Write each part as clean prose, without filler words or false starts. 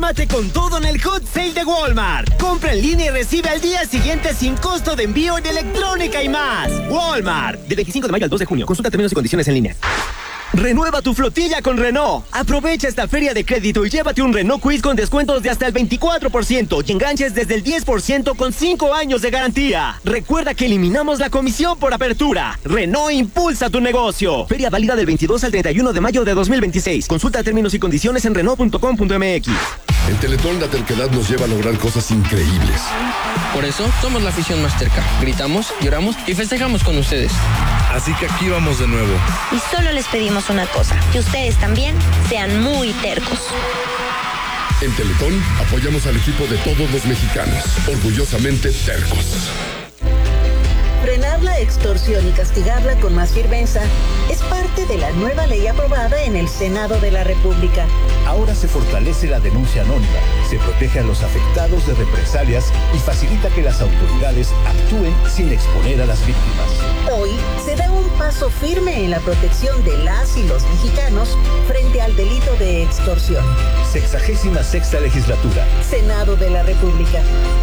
Ármate con todo en el Hot Sale de Walmart. Compra en línea y recibe al día siguiente sin costo de envío en electrónica y más. Walmart. Del 25 de mayo al 2 de junio. Consulta términos y condiciones en línea. Renueva tu flotilla con Renault. Aprovecha esta feria de crédito y llévate un Renault Quiz con descuentos de hasta el 24% y enganches desde el 10% con 5 años de garantía. Recuerda que eliminamos la comisión por apertura. Renault impulsa tu negocio. Feria válida del 22 al 31 de mayo de 2026. Consulta términos y condiciones en Renault.com.mx. En Teletón la terquedad nos lleva a lograr cosas increíbles. Por eso somos la afición más terca. Gritamos, lloramos y festejamos con ustedes. Así que aquí vamos de nuevo. Y solo les pedimos una cosa, que ustedes también sean muy tercos. En Teletón apoyamos al equipo de todos los mexicanos, orgullosamente tercos. Frenar la extorsión y castigarla con más firmeza es parte de la nueva ley aprobada en el Senado de la República. Ahora se fortalece la denuncia anónima, se protege a los afectados de represalias y facilita que las autoridades actúen sin exponer a las víctimas. Hoy se da un paso firme en la protección de las y los mexicanos frente al delito de extorsión. 66ª legislatura. Senado de la República.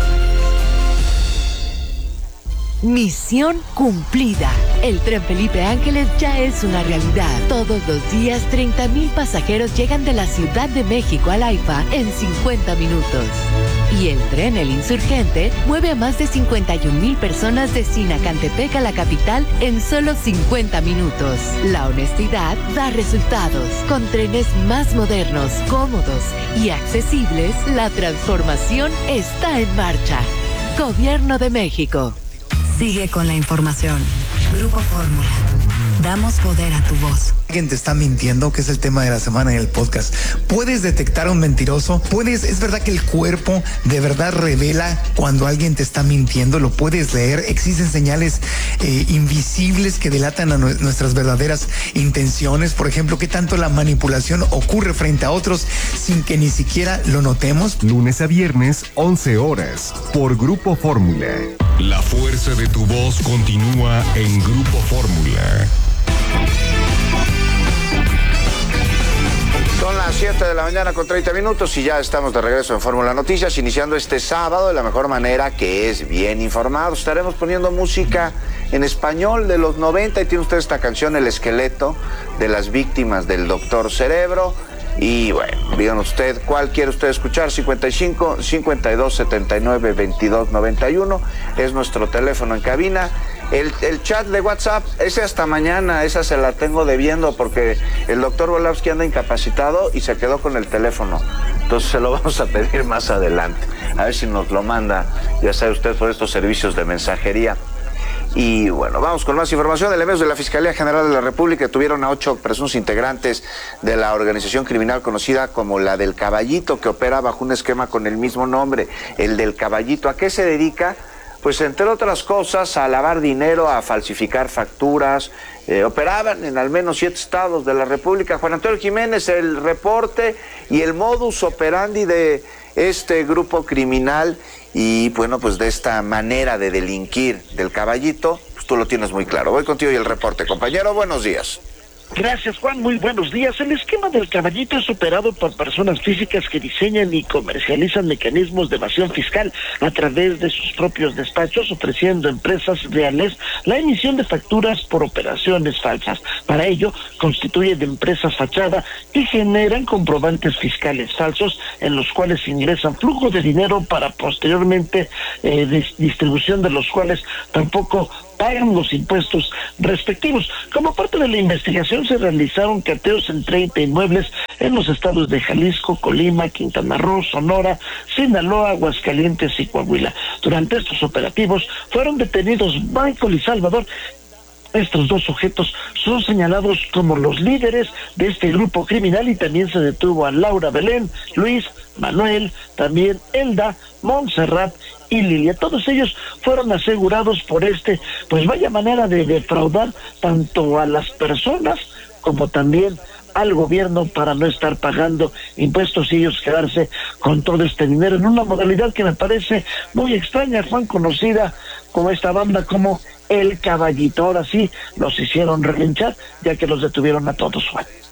Misión cumplida. El tren Felipe Ángeles ya es una realidad. Todos los días 30,000 pasajeros llegan de la Ciudad de México al AIFA en 50 minutos. Y el tren El Insurgente mueve a más de 51,000 personas de Sinacantepec a la capital en solo 50 minutos. La honestidad da resultados. Con trenes más modernos, cómodos y accesibles, la transformación está en marcha. Gobierno de México. Sigue con la información. Grupo Fórmula. Damos poder a tu voz. Alguien te está mintiendo, que es el tema de la semana en el podcast. ¿Puedes detectar a un mentiroso? ¿Es verdad que el cuerpo de verdad revela cuando alguien te está mintiendo? ¿Lo puedes leer? ¿Existen señales invisibles que delatan a nuestras verdaderas intenciones? Por ejemplo, ¿qué tanto la manipulación ocurre frente a otros sin que ni siquiera lo notemos? Lunes a viernes, 11 horas, por Grupo Fórmula. La fuerza de tu voz continúa en Grupo Fórmula. Son las 7 de la mañana con 30 minutos y ya estamos de regreso en Fórmula Noticias, iniciando este sábado de la mejor manera, que es bien informados. Estaremos poniendo música en español de los 90 y tiene usted esta canción, El Esqueleto de las Víctimas del Doctor Cerebro. Y bueno, díganos usted cuál quiere usted escuchar. 55 52 79 22 91 es nuestro teléfono en cabina. El chat de WhatsApp, ese hasta mañana, esa se la tengo debiendo porque el doctor Volavsky anda incapacitado y se quedó con el teléfono. Entonces se lo vamos a pedir más adelante. A ver si nos lo manda, ya sabe usted, por estos servicios de mensajería. Y bueno, vamos con más información. Elementos de la Fiscalía General de la República detuvieron a 8 presuntos integrantes de la organización criminal conocida como la del Caballito, que opera bajo un esquema con el mismo nombre, el del Caballito. ¿A qué se dedica? Pues entre otras cosas a lavar dinero, a falsificar facturas. Operaban en al menos 7 estados de la República. Juan Antonio Jiménez, el reporte y el modus operandi de este grupo criminal y bueno, pues de esta manera de delinquir del Caballito, pues tú lo tienes muy claro. Voy contigo y el reporte, compañero, buenos días. Gracias, Juan, muy buenos días. El esquema del Caballito es operado por personas físicas que diseñan y comercializan mecanismos de evasión fiscal a través de sus propios despachos, ofreciendo a empresas reales la emisión de facturas por operaciones falsas. Para ello, constituyen empresas fachada y generan comprobantes fiscales falsos en los cuales ingresan flujos de dinero para posteriormente distribución de los cuales tampoco pagan los impuestos respectivos. Como parte de la investigación se realizaron cateos en 30 inmuebles en los estados de Jalisco, Colima, Quintana Roo, Sonora, Sinaloa, Aguascalientes y Coahuila. Durante estos operativos fueron detenidos Michael y Salvador. Estos 2 sujetos son señalados como los líderes de este grupo criminal y también se detuvo a Laura Belén, Luis, Manuel, también Elda, Montserrat y Lilia. Todos ellos fueron asegurados por pues vaya manera de defraudar tanto a las personas como también al gobierno para no estar pagando impuestos y ellos quedarse con todo este dinero en una modalidad que me parece muy extraña, Juan, conocida como esta banda como El Caballito. Ahora sí los hicieron relinchar ya que los detuvieron a todos, Juan.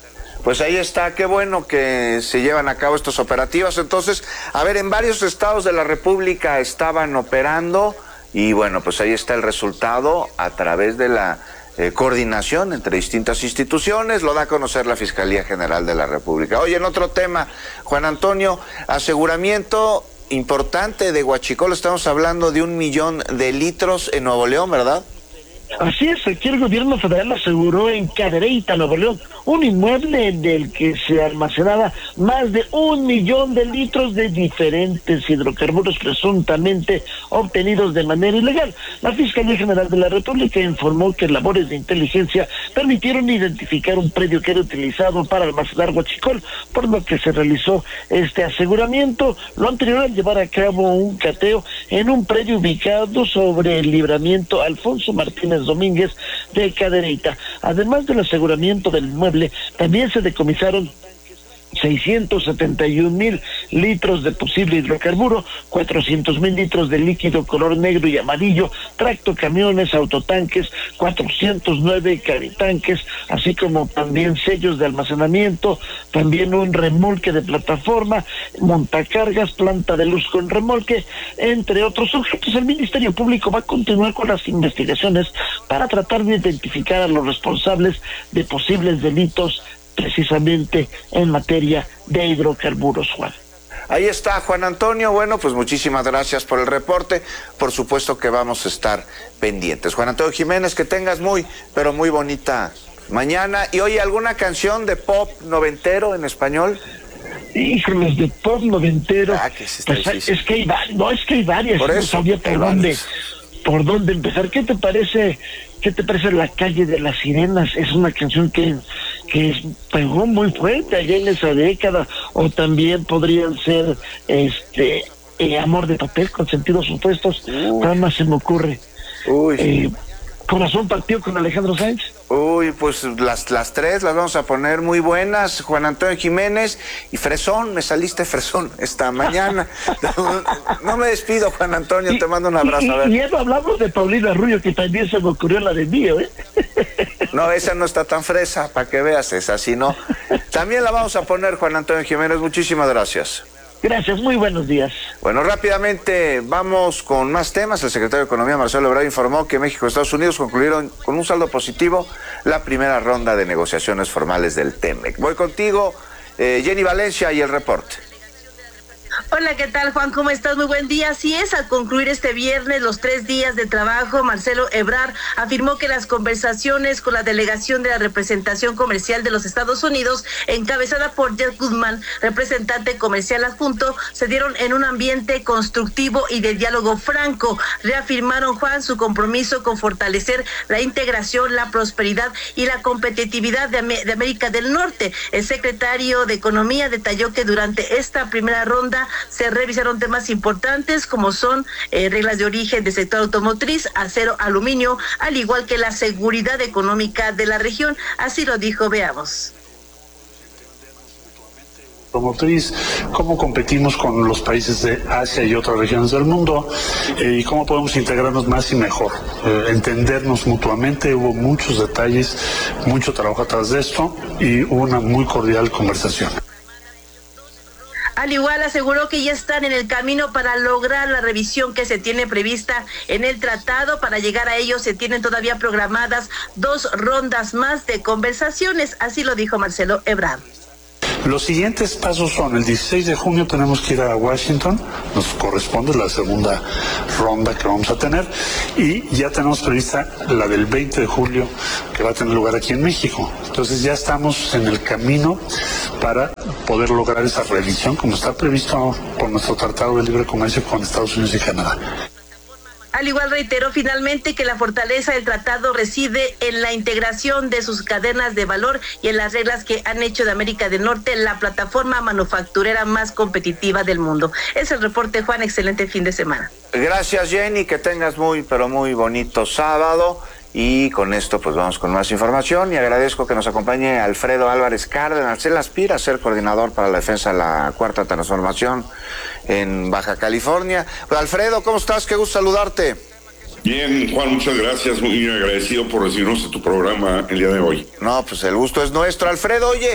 Pues ahí está, qué bueno que se llevan a cabo estos operativos. Entonces, a ver, en varios estados de la República estaban operando y bueno, pues ahí está el resultado a través de la coordinación entre distintas instituciones, lo da a conocer la Fiscalía General de la República. Oye, en otro tema, Juan Antonio, aseguramiento importante de huachicol, estamos hablando de 1 millón de litros en Nuevo León, ¿verdad? Así es, aquí el gobierno federal aseguró en Cadereyta, Nuevo León, un inmueble del que se almacenaba más de 1 millón de litros de diferentes hidrocarburos presuntamente obtenidos de manera ilegal. La Fiscalía General de la República informó que labores de inteligencia permitieron identificar un predio que era utilizado para almacenar huachicol, por lo que se realizó este aseguramiento. Lo anterior al llevar a cabo un cateo en un predio ubicado sobre el libramiento Alfonso Martínez Domínguez de Cadereyta. Además del aseguramiento del inmueble, también se decomisaron 671,000 litros de posible hidrocarburo, 400,000 litros de líquido color negro y amarillo, tractocamiones, autotanques, 409 caritanques, así como también sellos de almacenamiento, también un remolque de plataforma, montacargas, planta de luz con remolque, entre otros objetos. El Ministerio Público va a continuar con las investigaciones para tratar de identificar a los responsables de posibles delitos precisamente en materia de hidrocarburos, Juan. Ahí está, Juan Antonio. Bueno, pues muchísimas gracias por el reporte. Por supuesto que vamos a estar pendientes. Juan Antonio Jiménez, que tengas muy, pero muy bonita mañana. Y oye, ¿alguna canción de pop noventero en español? Híjoles, de pop noventero. Es que hay varias. Por eso, no sabía por dónde empezar. ¿Qué te parece La Calle de las Sirenas? Es una canción que pegó muy fuerte allá en esa década. O también podrían ser Amor de Papel con sentidos opuestos. Nada más se me ocurre. Corazón Partido con Alejandro Sanz. Uy, pues las tres las vamos a poner muy buenas, Juan Antonio Jiménez. Y fresón, me saliste fresón esta mañana. No me despido, Juan Antonio, te mando un abrazo. A ver. Y ya hablamos de Paulina Rubio, que también se me ocurrió la de Mío, ¿eh? No, esa no está tan fresa, para que veas, esa sí no. También la vamos a poner, Juan Antonio Jiménez, muchísimas gracias. Gracias, muy buenos días. Bueno, rápidamente vamos con más temas. El secretario de Economía, Marcelo Ebrard, informó que México y Estados Unidos concluyeron con un saldo positivo la primera ronda de negociaciones formales del TEMEC. Voy contigo, Jenny Valencia, y el reporte. Hola, ¿qué tal, Juan? ¿Cómo estás? Muy buen día. Así es, al concluir este viernes los 3 días de trabajo, Marcelo Ebrard afirmó que las conversaciones con la delegación de la representación comercial de los Estados Unidos, encabezada por Jeff Goodman, representante comercial adjunto, se dieron en un ambiente constructivo y de diálogo franco. Reafirmaron, Juan, su compromiso con fortalecer la integración, la prosperidad y la competitividad de América del Norte. El secretario de Economía detalló que durante esta primera ronda se revisaron temas importantes como son reglas de origen del sector automotriz, acero, aluminio, al igual que la seguridad económica de la región. Así lo dijo, veamos. Automotriz, cómo competimos con los países de Asia y otras regiones del mundo y cómo podemos integrarnos más y mejor, entendernos mutuamente. Hubo muchos detalles, mucho trabajo atrás de esto y una muy cordial conversación. Al igual aseguró que ya están en el camino para lograr la revisión que se tiene prevista en el tratado. Para llegar a ello se tienen todavía programadas 2 rondas más de conversaciones, así lo dijo Marcelo Ebrard. Los siguientes pasos son: el 16 de junio tenemos que ir a Washington, nos corresponde la segunda ronda que vamos a tener, y ya tenemos prevista la del 20 de julio que va a tener lugar aquí en México. Entonces ya estamos en el camino para poder lograr esa revisión como está previsto por nuestro Tratado de Libre Comercio con Estados Unidos y Canadá. Al igual reiteró finalmente que la fortaleza del tratado reside en la integración de sus cadenas de valor y en las reglas que han hecho de América del Norte la plataforma manufacturera más competitiva del mundo. Es el reporte, Juan. Excelente fin de semana. Gracias, Jenny. Que tengas muy, pero muy bonito sábado. Y con esto pues vamos con más información y agradezco que nos acompañe Alfredo Álvarez Cárdenas. Él aspira a ser coordinador para la defensa de la Cuarta Transformación en Baja California. Pues, Alfredo, ¿cómo estás? Qué gusto saludarte. Bien, Juan, muchas gracias, muy agradecido por recibirnos a tu programa el día de hoy. No, pues el gusto es nuestro. Alfredo, oye,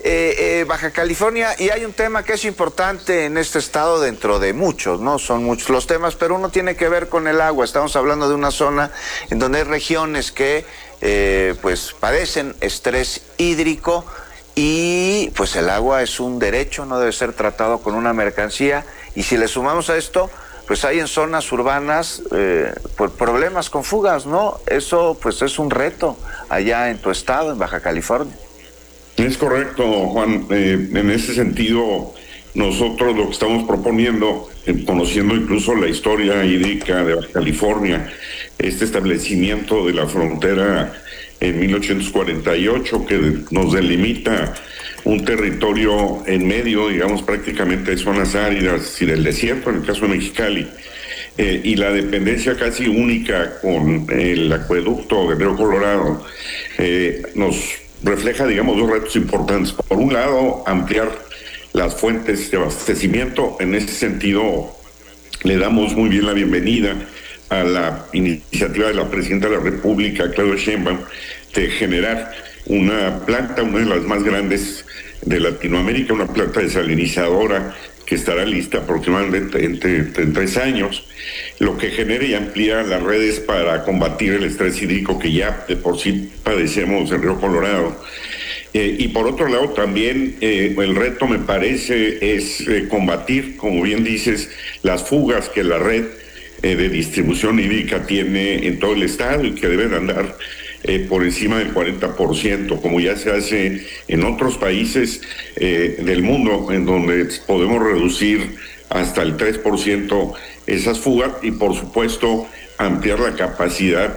Baja California, y hay un tema que es importante en este estado dentro de muchos, ¿no? Son muchos los temas, pero uno tiene que ver con el agua. Estamos hablando de una zona en donde hay regiones que pues padecen estrés hídrico, y pues el agua es un derecho, no debe ser tratado con una mercancía, y si le sumamos a esto, pues hay en zonas urbanas pues problemas con fugas, ¿no? Eso pues es un reto allá en tu estado, en Baja California. Es correcto, Juan. En ese sentido, nosotros lo que estamos proponiendo, conociendo incluso la historia hídrica de Baja California, este establecimiento de la frontera en 1848 que nos delimita un territorio en medio, digamos, prácticamente de zonas áridas y del desierto, en el caso de Mexicali, y la dependencia casi única con el acueducto del Río Colorado, nos refleja, digamos, dos retos importantes. Por un lado, ampliar las fuentes de abastecimiento. En ese sentido, le damos muy bien la bienvenida a la iniciativa de la Presidenta de la República, Claudia Sheinbaum, de generar una planta, una de las más grandes de Latinoamérica, una planta desalinizadora que estará lista aproximadamente en 3 años, lo que genera y amplía las redes para combatir el estrés hídrico que ya de por sí padecemos en Río Colorado. Y por otro lado también el reto, me parece, es combatir, como bien dices, las fugas que la red de distribución hídrica tiene en todo el estado y que deben andar por encima del 40%, como ya se hace en otros países del mundo, en donde podemos reducir hasta el 3% esas fugas, y por supuesto ampliar la capacidad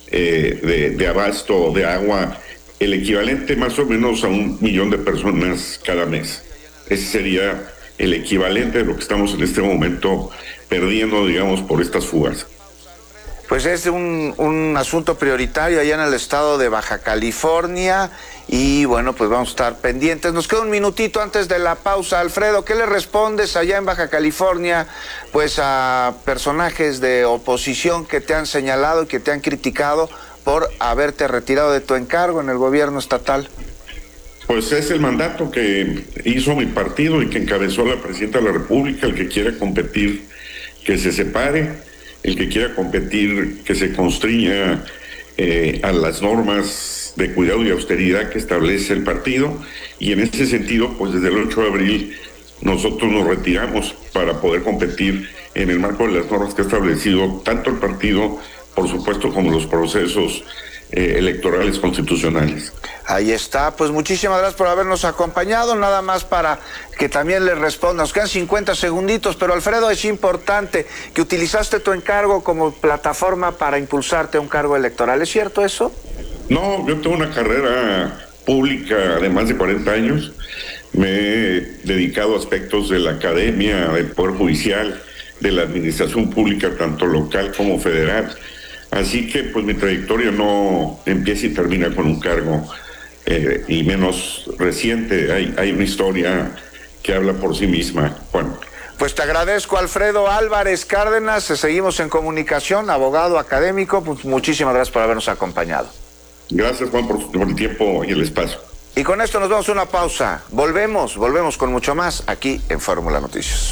de abasto de agua, el equivalente más o menos a 1 millón de personas cada mes. Ese sería el equivalente de lo que estamos en este momento perdiendo, digamos, por estas fugas. Pues es un asunto prioritario allá en el estado de Baja California, y bueno, pues vamos a estar pendientes. Nos queda un minutito antes de la pausa. Alfredo, ¿qué le respondes allá en Baja California pues a personajes de oposición que te han señalado y que te han criticado por haberte retirado de tu encargo en el gobierno estatal? Pues es el mandato que hizo mi partido y que encabezó la Presidenta de la República. El que quiera competir, que se separe; el que quiera competir, que se constriña a las normas de cuidado y austeridad que establece el partido. Y en ese sentido, pues desde el 8 de abril nosotros nos retiramos para poder competir en el marco de las normas que ha establecido tanto el partido, por supuesto, como los procesos electorales constitucionales. Ahí está, pues muchísimas gracias por habernos acompañado. Nada más para que también le responda, nos quedan 50 segunditos, pero Alfredo, es importante que utilizaste tu encargo como plataforma para impulsarte a un cargo electoral. ¿Es cierto eso? No, yo tengo una carrera pública de más de 40 años. Me he dedicado a aspectos de la academia, del Poder Judicial, de la administración pública, tanto local como federal. Así que pues mi trayectoria no empieza y termina con un cargo, y menos reciente. Hay una historia que habla por sí misma, Juan. Pues te agradezco, Alfredo Álvarez Cárdenas. Seguimos en comunicación, abogado académico. Pues muchísimas gracias por habernos acompañado. Gracias, Juan, por el tiempo y el espacio. Y con esto nos vamos a una pausa. Volvemos con mucho más aquí en Fórmula Noticias.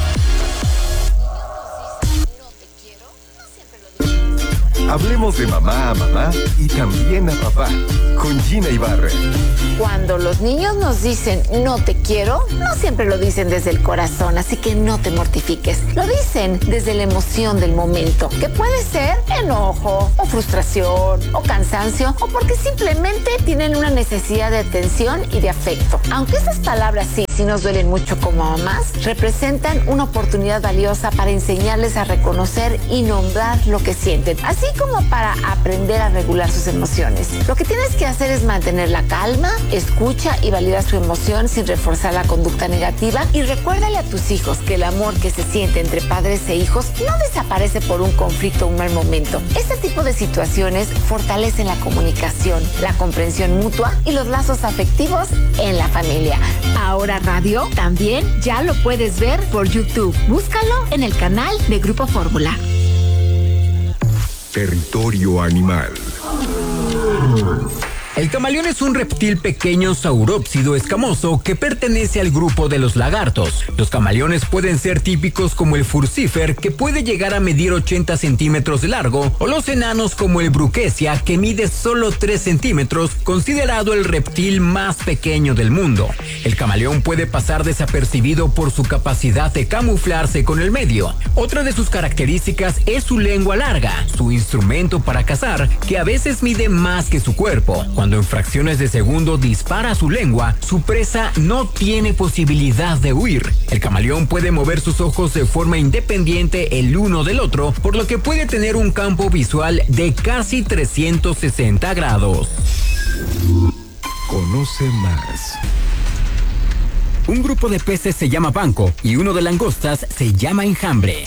Hablemos de mamá a mamá y también a papá, con Gina Ibarra. Cuando los niños nos dicen no te quiero, no siempre lo dicen desde el corazón, así que no te mortifiques. Lo dicen desde la emoción del momento, que puede ser enojo, o frustración, o cansancio, o porque simplemente tienen una necesidad de atención y de afecto. Aunque esas palabras sí nos duelen mucho como mamás, representan una oportunidad valiosa para enseñarles a reconocer y nombrar lo que sienten, así como para aprender a regular sus emociones. Lo que tienes que hacer es mantener la calma, escucha y valida su emoción sin reforzar la conducta negativa, y recuérdale a tus hijos que el amor que se siente entre padres e hijos no desaparece por un conflicto o un mal momento. Este tipo de situaciones fortalecen la comunicación, la comprensión mutua y los lazos afectivos en la familia. Ahora Radio también ya lo puedes ver por YouTube. Búscalo en el canal de Grupo Fórmula. Territorio Animal. El camaleón es un reptil pequeño saurópsido escamoso que pertenece al grupo de los lagartos. Los camaleones pueden ser típicos como el furcifer, que puede llegar a medir 80 centímetros de largo, o los enanos como el bruquesia, que mide solo 3 centímetros, considerado el reptil más pequeño del mundo. El camaleón puede pasar desapercibido por su capacidad de camuflarse con el medio. Otra de sus características es su lengua larga, su instrumento para cazar, que a veces mide más que su cuerpo. Cuando en fracciones de segundo dispara su lengua, su presa no tiene posibilidad de huir. El camaleón puede mover sus ojos de forma independiente el uno del otro, por lo que puede tener un campo visual de casi 360 grados. Conoce más. Un grupo de peces se llama banco y uno de langostas se llama enjambre.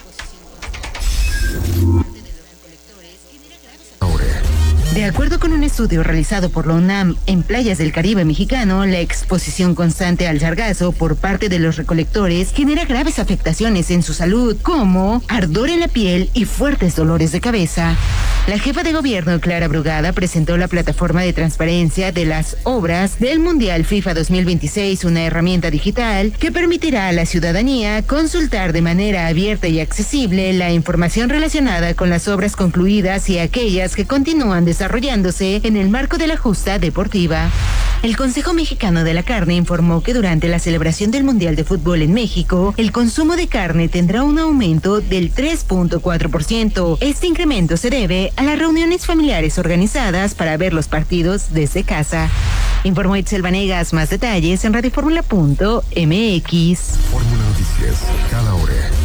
De acuerdo con un estudio realizado por la UNAM en playas del Caribe mexicano, la exposición constante al sargazo por parte de los recolectores genera graves afectaciones en su salud, como ardor en la piel y fuertes dolores de cabeza. La jefa de gobierno, Clara Brugada, presentó la plataforma de transparencia de las obras del Mundial FIFA 2026, una herramienta digital que permitirá a la ciudadanía consultar de manera abierta y accesible la información relacionada con las obras concluidas y aquellas que continúan desarrollándose en el marco de la justa deportiva. El Consejo Mexicano de la Carne informó que durante la celebración del Mundial de Fútbol en México, el consumo de carne tendrá un aumento del 3.4%. Este incremento se debe a las reuniones familiares organizadas para ver los partidos desde casa. Informó Itzel Vanegas. Más detalles en radioformula.mx. Fórmula Noticias, cada hora.